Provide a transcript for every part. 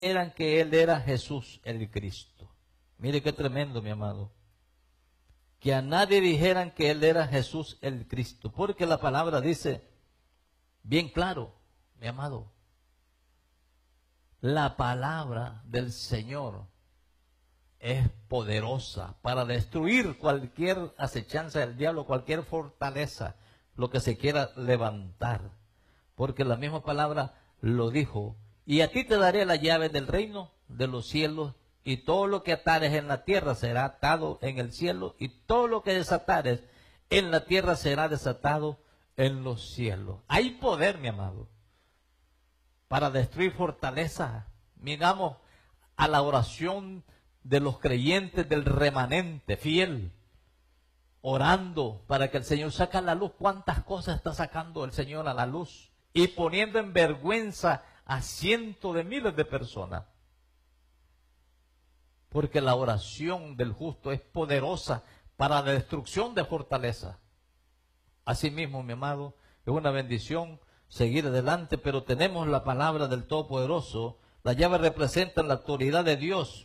eran que Él era Jesús el Cristo. Mire qué tremendo, mi amado. Que a nadie dijeran que Él era Jesús el Cristo, porque la palabra dice bien claro, mi amado, la palabra del Señor es poderosa para destruir cualquier acechanza del diablo, cualquier fortaleza, lo que se quiera levantar. Porque la misma palabra lo dijo. Y a ti te daré la llave del reino de los cielos, y todo lo que atares en la tierra será atado en el cielo, y todo lo que desatares en la tierra será desatado en los cielos. Hay poder, mi amado, para destruir fortaleza. Miramos a la oración de los creyentes, del remanente fiel, orando para que el Señor saque a la luz. ¿Cuántas cosas está sacando el Señor a la luz? Y poniendo en vergüenza a cientos de miles de personas. Porque la oración del justo es poderosa para la destrucción de fortaleza. Asimismo, mi amado, es una bendición seguir adelante, pero tenemos la palabra del Todopoderoso. La llave representa la autoridad de Dios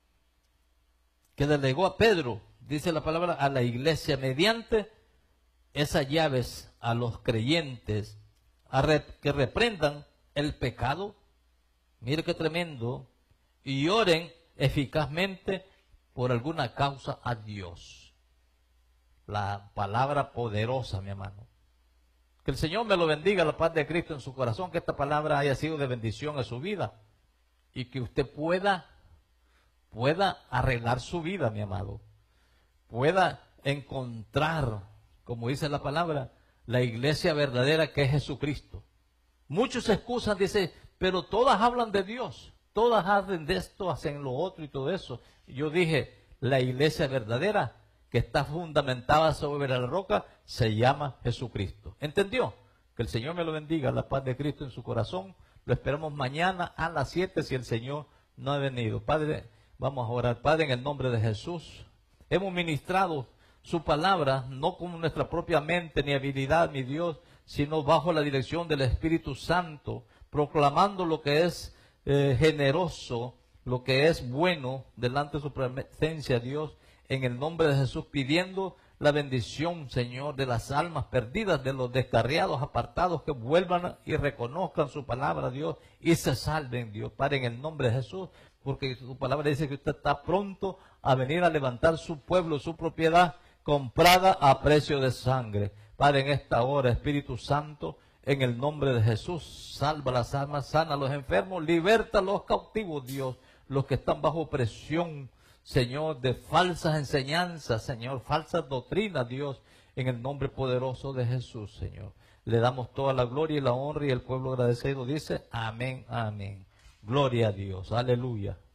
que delegó a Pedro, dice la palabra, a la iglesia mediante esas llaves a los creyentes que reprendan el pecado. Mire qué tremendo. Y oren eficazmente por alguna causa a Dios. La palabra poderosa, mi hermano. Que el Señor me lo bendiga, la paz de Cristo en su corazón, que esta palabra haya sido de bendición en su vida y que usted pueda arreglar su vida, mi amado. Pueda encontrar, como dice la palabra, la iglesia verdadera que es Jesucristo. Muchos se excusan, dice, pero todas hablan de Dios, todas hacen de esto, hacen lo otro y todo eso. Y yo dije, la iglesia verdadera que está fundamentada sobre la roca se llama Jesucristo. ¿Entendió? Que el Señor me lo bendiga, la paz de Cristo en su corazón. Lo esperamos mañana a las 7 si el Señor no ha venido. Padre, vamos a orar. Padre, en el nombre de Jesús, hemos ministrado su palabra, no con nuestra propia mente ni habilidad, mi Dios, sino bajo la dirección del Espíritu Santo, proclamando lo que es generoso, lo que es bueno delante de su presencia, Dios, en el nombre de Jesús, pidiendo la bendición, Señor, de las almas perdidas, de los descarriados, apartados, que vuelvan y reconozcan su palabra, Dios, y se salven, Dios, Padre, en el nombre de Jesús, porque su palabra dice que usted está pronto a venir a levantar su pueblo, su propiedad, comprada a precio de sangre. Padre, en esta hora, Espíritu Santo, en el nombre de Jesús, salva las almas, sana a los enfermos, liberta a los cautivos, Dios, los que están bajo presión, Señor, de falsas enseñanzas, Señor, falsas doctrinas, Dios, en el nombre poderoso de Jesús, Señor. Le damos toda la gloria y la honra, y el pueblo agradecido dice, amén, amén. Gloria a Dios, aleluya.